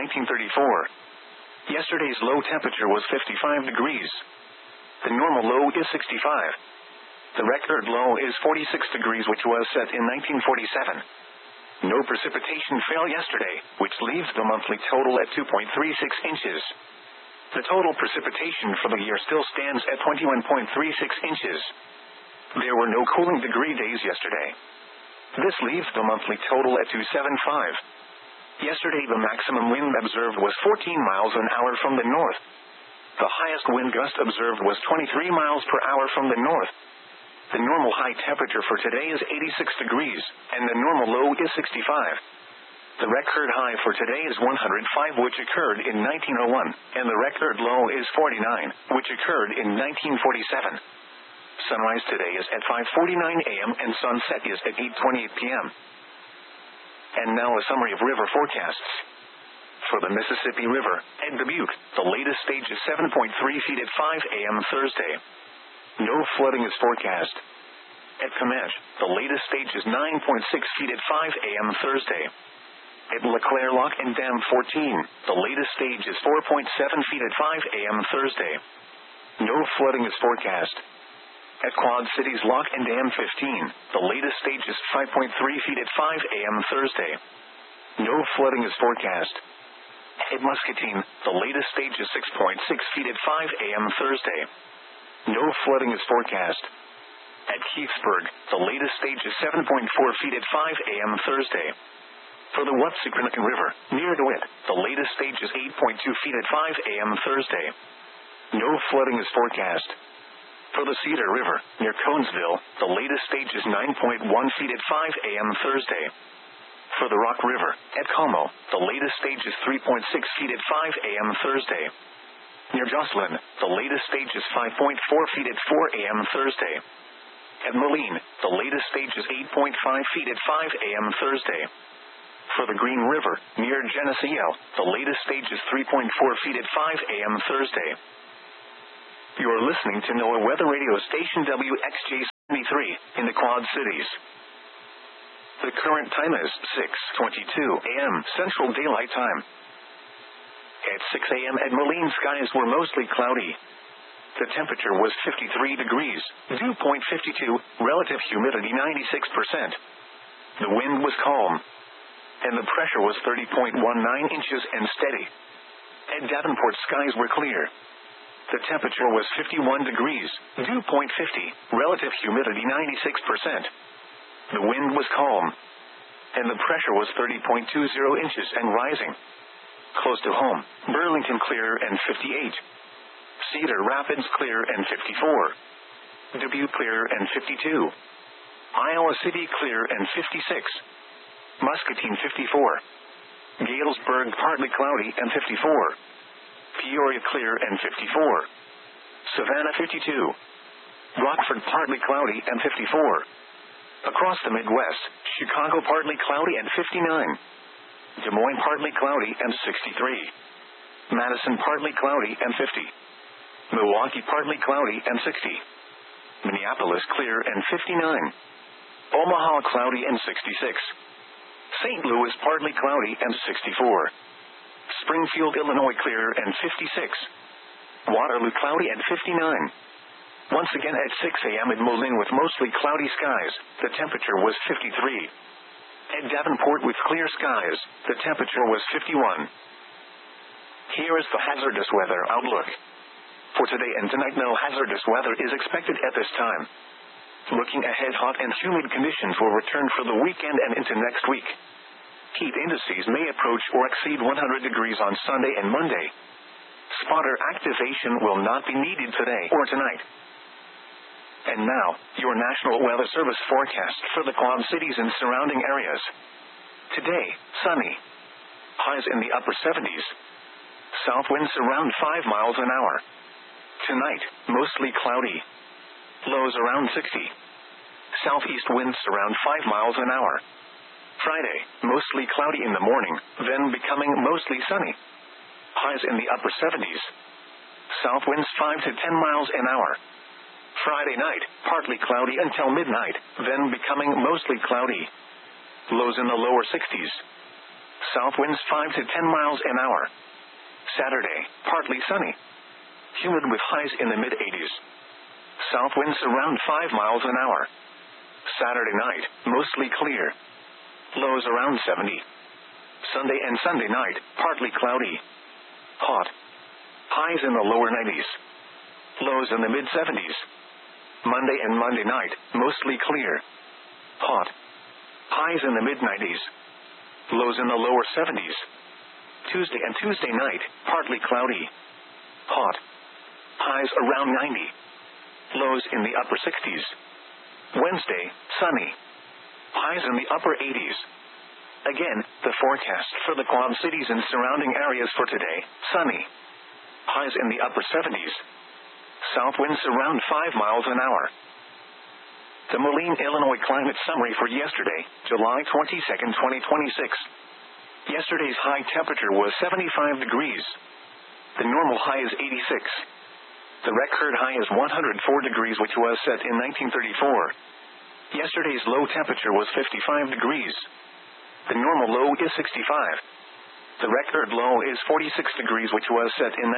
1934. Yesterday's low temperature was 55 degrees. The normal low is 65. The record low is 46 degrees, which was set in 1947. No precipitation fell yesterday, which leaves the monthly total at 2.36 inches. The total precipitation for the year still stands at 21.36 inches. There were no cooling degree days yesterday. This leaves the monthly total at 275. Yesterday the maximum wind observed was 14 miles an hour from the north. The highest wind gust observed was 23 miles per hour from the north. The normal high temperature for today is 86 degrees, and the normal low is 65. The record high for today is 105, which occurred in 1901, and the record low is 49, which occurred in 1947. Sunrise today is at 5:49 a.m. and sunset is at 8:28 p.m. And now a summary of river forecasts. For the Mississippi River, at Dubuque, the latest stage is 7.3 feet at 5 a.m. Thursday. No flooding is forecast. At Comanche, the latest stage is 9.6 feet at 5 a.m. Thursday. At LeClaire Lock and Dam 14, the latest stage is 4.7 feet at 5 a.m. Thursday. No flooding is forecast. At Quad Cities Lock and Dam 15, the latest stage is 5.3 feet at 5 a.m. Thursday. No flooding is forecast. At Muscatine, the latest stage is 6.6 feet at 5 a.m. Thursday. No flooding is forecast. At Keithsburg, the latest stage is 7.4 feet at 5 a.m. Thursday. For the Wapsiquanacan River, near DeWitt, the latest stage is 8.2 feet at 5 a.m. Thursday. No flooding is forecast. For the Cedar River, near Conesville, the latest stage is 9.1 feet at 5 a.m. Thursday. For the Rock River, at Como, the latest stage is 3.6 feet at 5 a.m. Thursday. Near Jocelyn, the latest stage is 5.4 feet at 4 a.m. Thursday. At Moline, the latest stage is 8.5 feet at 5 a.m. Thursday. For the Green River, near Geneseo, the latest stage is 3.4 feet at 5 a.m. Thursday. You are listening to NOAA Weather Radio Station WXJ cities. The current time is 6:22 a.m. Central Daylight Time. At 6 a.m. at Moline, skies were mostly cloudy. The temperature was 53 degrees, dew point 52, relative humidity 96%. The wind was calm, and the pressure was 30.19 inches and steady. At Davenport, skies were clear. The temperature was 51 degrees, dew point 50, relative humidity 96%. The wind was calm, and the pressure was 30.20 inches and rising. Close to home, Burlington clear and 58. Cedar Rapids clear and 54. Dubuque clear and 52. Iowa City clear and 56. Muscatine 54. Galesburg partly cloudy and 54. Peoria clear and 54. Savannah 52. Rockford partly cloudy and 54. Across the Midwest, Chicago partly cloudy and 59. Des Moines partly cloudy and 63. Madison partly cloudy and 50. Milwaukee partly cloudy and 60. Minneapolis clear and 59. Omaha cloudy and 66. St. Louis partly cloudy and 64. Springfield, Illinois clear and 56. Waterloo cloudy and 59. Once again at 6 a.m. at Moline with mostly cloudy skies, the temperature was 53. At Davenport with clear skies, the temperature was 51. Here is the hazardous weather outlook. For today and tonight, no hazardous weather is expected at this time. Looking ahead, hot and humid conditions will return for the weekend and into next week. Heat indices may approach or exceed 100 degrees on Sunday and Monday. Spotter activation will not be needed today or tonight. And now, your National Weather Service forecast for the Quad Cities and surrounding areas. Today, sunny. Highs in the upper 70s. South winds around 5 miles an hour. Tonight, mostly cloudy. Lows around 60. Southeast winds around 5 miles an hour. Friday, mostly cloudy in the morning, then becoming mostly sunny. Highs in the upper 70s. South winds 5 to 10 miles an hour. Friday night, partly cloudy until midnight, then becoming mostly cloudy. Lows in the lower 60s. South winds 5 to 10 miles an hour. Saturday, partly sunny. Humid with highs in the mid-80s. South winds around 5 miles an hour. Saturday night, mostly clear. Lows around 70. Sunday and Sunday night, partly cloudy. Hot. Highs in the lower 90s. Lows in the mid-70s. Monday and Monday night, mostly clear. Hot. Highs in the mid-90s. Lows in the lower 70s. Tuesday and Tuesday night, partly cloudy. Hot. Highs around 90. Lows in the upper 60s. Wednesday, sunny. Highs in the upper 80s. Again, the forecast for the Quad Cities and surrounding areas for today, sunny. Highs in the upper 70s. South winds around 5 miles an hour. The Moline, Illinois climate summary for yesterday, July 22, 2026. Yesterday's high temperature was 75 degrees. The normal high is 86. The record high is 104 degrees, which was set in 1934. Yesterday's low temperature was 55 degrees. The normal low is 65. The record low is 46 degrees, which was set in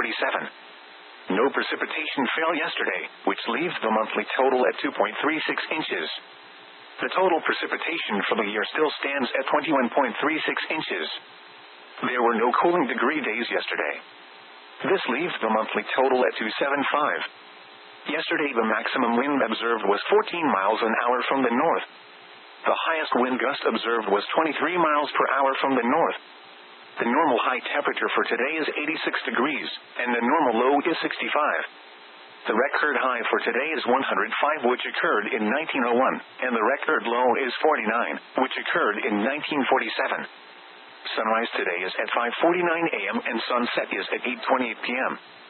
1947. No precipitation fell yesterday, which leaves the monthly total at 2.36 inches. The total precipitation for the year still stands at 21.36 inches. There were no cooling degree days yesterday. This leaves the monthly total at 275. Yesterday, the maximum wind observed was 14 miles an hour from the north. The highest wind gust observed was 23 miles per hour from the north. The normal high temperature for today is 86 degrees, and the normal low is 65. The record high for today is 105, which occurred in 1901, and the record low is 49, which occurred in 1947. Sunrise today is at 5:49 a.m. and sunset is at 8:28 p.m.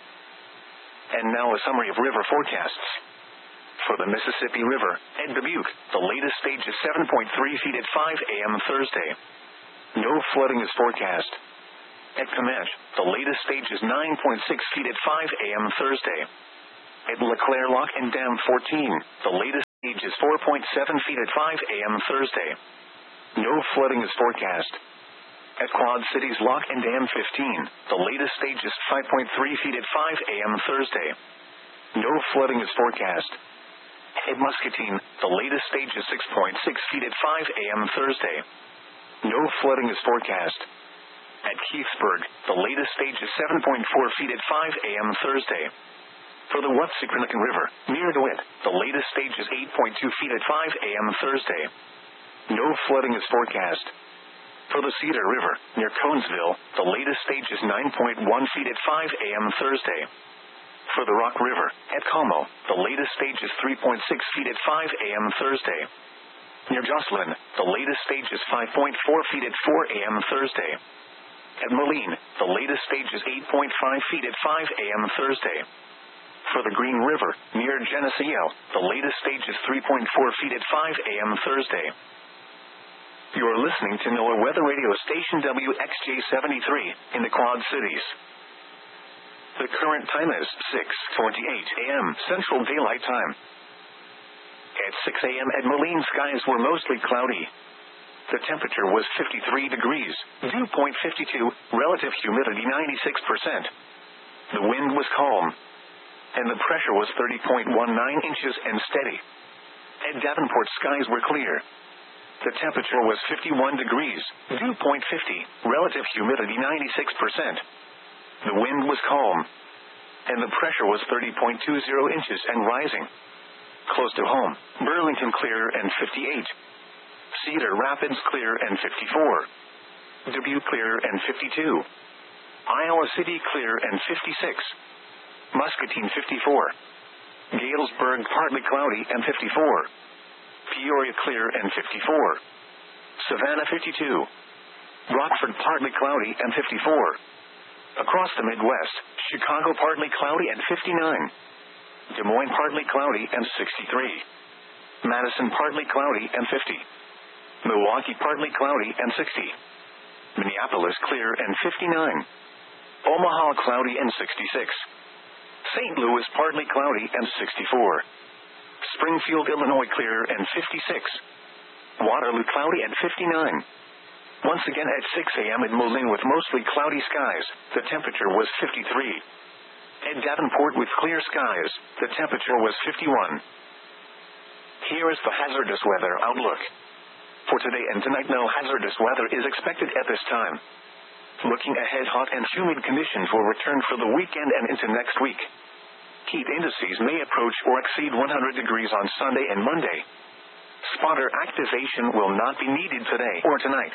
And now a summary of river forecasts. For the Mississippi River, at Dubuque, the latest stage is 7.3 feet at 5 a.m. Thursday. No flooding is forecast. At Comanche, the latest stage is 9.6 feet at 5 a.m. Thursday. At LeClaire Lock and Dam 14, the latest Age is 4.7 feet at 5 a.m. Thursday. No flooding is forecast. At Quad Cities Lock and Dam 15, the latest stage is 5.3 feet at 5 a.m. Thursday. No flooding is forecast. At Muscatine, the latest stage is 6.6 feet at 5 a.m. Thursday. No flooding is forecast. At Keithsburg, the latest stage is 7.4 feet at 5 a.m. Thursday. For the Wapsiquanacan River, near DeWitt, the latest stage is 8.2 feet at 5 a.m. Thursday. No flooding is forecast. For the Cedar River, near Conesville, the latest stage is 9.1 feet at 5 a.m. Thursday. For the Rock River, at Como, the latest stage is 3.6 feet at 5 a.m. Thursday. Near Jocelyn, the latest stage is 5.4 feet at 4 a.m. Thursday. At Moline, the latest stage is 8.5 feet at 5 a.m. Thursday. For the Green River, near Geneseo, the latest stage is 3.4 feet at 5 a.m. Thursday. You're listening to NOAA Weather Radio Station WXJ73 in the Quad Cities. The current time is 6:28 a.m. Central Daylight Time. At 6 a.m. at Moline, skies were mostly cloudy. The temperature was 53 degrees, dew point 52, relative humidity 96%. The wind was calm, and the pressure was 30.19 inches and steady. At Davenport, skies were clear. The temperature was 51 degrees, dew point 50, relative humidity 96%. The wind was calm, and the pressure was 30.20 inches and rising. Close to home, Burlington clear and 58. Cedar Rapids clear and 54. Dubuque clear and 52. Iowa City clear and 56. Muscatine 54. Galesburg partly cloudy and 54. Peoria clear and 54. Savannah 52. Rockford partly cloudy and 54. Across the Midwest, Chicago partly cloudy and 59. Des Moines partly cloudy and 63. Madison partly cloudy and 50. Milwaukee partly cloudy and 60. Minneapolis clear and 59. Omaha cloudy and 66. St. Louis partly cloudy and 64. Springfield, Illinois clear and 56. Waterloo cloudy and 59. Once again at 6 a.m. at Moline with mostly cloudy skies, the temperature was 53. At Davenport with clear skies, the temperature was 51. Here is the hazardous weather outlook. For today and tonight, no hazardous weather is expected at this time. Looking ahead, hot and humid conditions will return for the weekend and into next week. Heat indices may approach or exceed 100 degrees on Sunday and Monday. Spotter activation will not be needed today or tonight.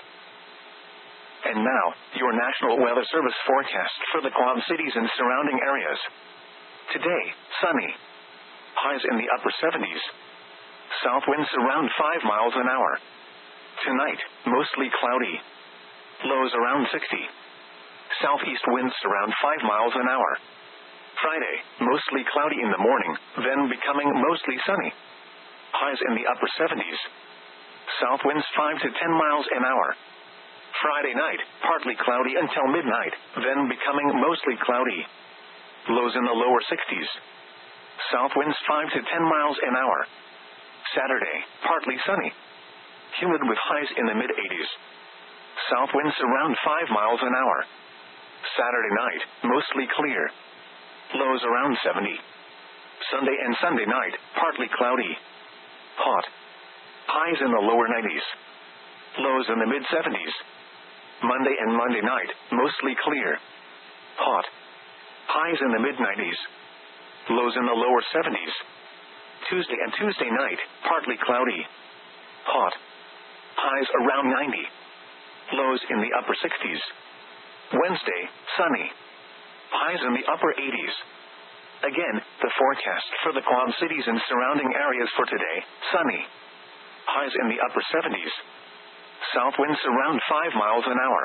And now, your National Weather Service forecast for the Quad Cities and surrounding areas. Today, sunny. Highs in the upper 70s. South winds around 5 miles an hour. Tonight, mostly cloudy. Lows around 60. Southeast winds around 5 miles an hour. Friday, mostly cloudy in the morning, then becoming mostly sunny. Highs in the upper 70s. South winds 5 to 10 miles an hour. Friday night, partly cloudy until midnight, then becoming mostly cloudy. Lows in the lower 60s. South winds 5 to 10 miles an hour. Saturday, partly sunny. Humid with highs in the mid-80s. South winds around 5 miles an hour. Saturday night, mostly clear. Lows around 70. Sunday and Sunday night, partly cloudy. Hot. Highs in the lower 90s. Lows in the mid-70s. Monday and Monday night, mostly clear. Hot. Highs in the mid-90s. Lows in the lower 70s. Tuesday and Tuesday night, partly cloudy. Hot. Highs around 90. Lows in the upper 60s. Wednesday, sunny. Highs in the upper 80s. Again, the forecast for the Quad Cities and surrounding areas for today, sunny. Highs in the upper 70s. South winds around 5 miles an hour.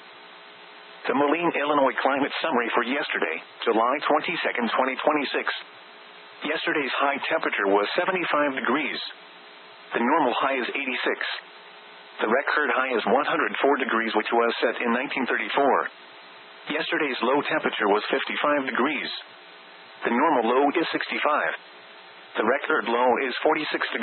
The Moline, Illinois climate summary for yesterday, July 22, 2026. Yesterday's high temperature was 75 degrees. The normal high is 86. The record high is 104 degrees, which was set in 1934. Yesterday's low temperature was 55 degrees. The normal low is 65. The record low is 46 degrees.